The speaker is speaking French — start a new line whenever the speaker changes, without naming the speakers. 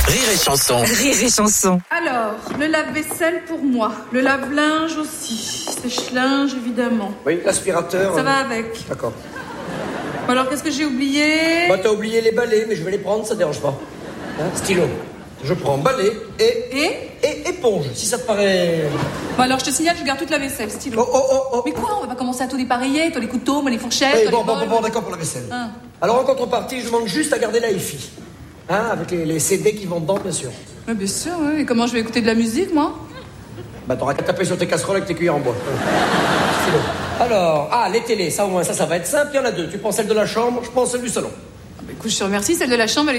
Rire et chanson.
Rire et chanson.
Alors, le lave-vaisselle pour moi, le lave-linge aussi, sèche-linge évidemment.
Oui, l'aspirateur.
Ça va avec.
D'accord.
Bon, alors, qu'est-ce que j'ai oublié?
Bah, t'as oublié les balais, mais je vais les prendre, ça te dérange pas. Hein, stylo. Je prends balai et éponge, si ça te paraît...
Bon, alors, je te signale, je garde toute la vaisselle, stylo.
Oh.
Mais quoi? On va pas commencer à tout dépareiller, toi les couteaux, moi les fourchettes,
Hey,
toi les bols.
bon, d'accord pour la vaisselle.
Hein.
Alors, en contrepartie, je demande juste à garder la hi-fi. Hein, avec les CD qui vont dedans, bien sûr.
Ouais, bien sûr, oui. Et comment je vais écouter de la musique, moi?
Bah, t'auras qu'à taper sur tes casseroles avec tes cuillères en bois. Stylo. Alors, les télés, ça au moins, ça va être simple, il y en a deux. Tu prends celle de la chambre, je prends celle du salon.
Bah, écoute, je te remercie, celle de la chambre, elle est